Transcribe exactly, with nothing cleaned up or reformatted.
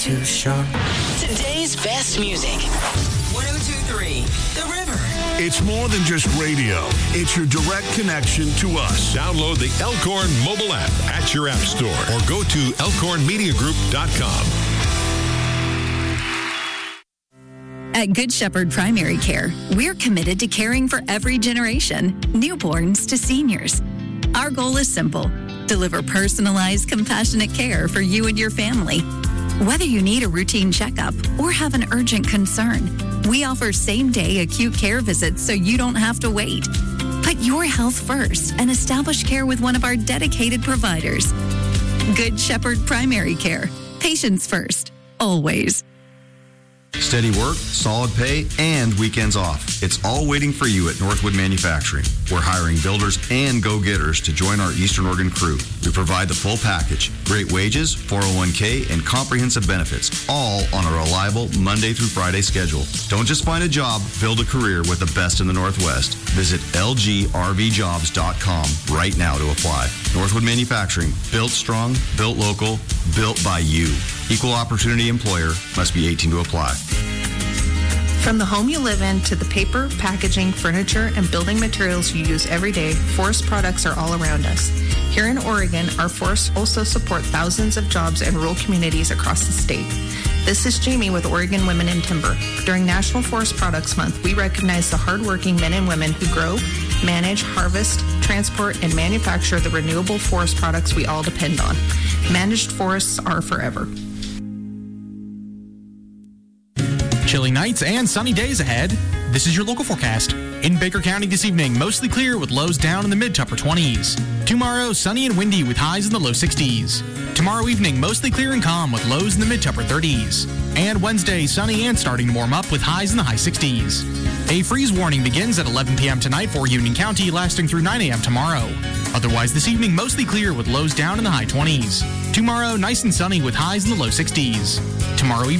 too sharp. Today's best music. one oh two point three The River. It's more than just radio. It's your direct connection to us. Download the Elkhorn mobile app at your app store or go to elkhorn media group dot com. At Good Shepherd Primary Care, we're committed to caring for every generation, newborns to seniors. Our goal is simple: deliver personalized, compassionate care for you and your family. Whether you need a routine checkup or have an urgent concern, we offer same-day acute care visits so you don't have to wait. Put your health first and establish care with one of our dedicated providers. Good Shepherd Primary Care. Patients first, always. Steady work, solid pay, and weekends off. It's all waiting for you at Northwood Manufacturing. We're hiring builders and go-getters to join our Eastern Oregon crew. We provide the full package: great wages, four oh one k, and comprehensive benefits, all on a reliable Monday through Friday schedule. Don't just find a job, build a career with the best in the Northwest. Visit L G R V jobs dot com right now to apply. Northwood Manufacturing, built strong, built local, built by you. Equal opportunity employer, must be eighteen to apply. From the home you live in to the paper, packaging, furniture, and building materials you use every day, forest products are all around us. Here in Oregon, our forests also support thousands of jobs in rural communities across the state. This is Jamie with Oregon Women in Timber. During National Forest Products Month, we recognize the hardworking men and women who grow, manage, harvest, transport, and manufacture the renewable forest products we all depend on. Managed forests are forever. Chilly nights and sunny days ahead. This is your local forecast. In Baker County this evening, mostly clear with lows down in the mid to upper twenties. Tomorrow, sunny and windy with highs in the low sixties. Tomorrow evening, mostly clear and calm with lows in the mid to upper thirties. And Wednesday, sunny and starting to warm up with highs in the high sixties. A freeze warning begins at eleven p.m. tonight for Union County, lasting through nine a.m. tomorrow. Otherwise, this evening, mostly clear with lows down in the high twenties. Tomorrow, nice and sunny with highs in the low sixties. Tomorrow evening,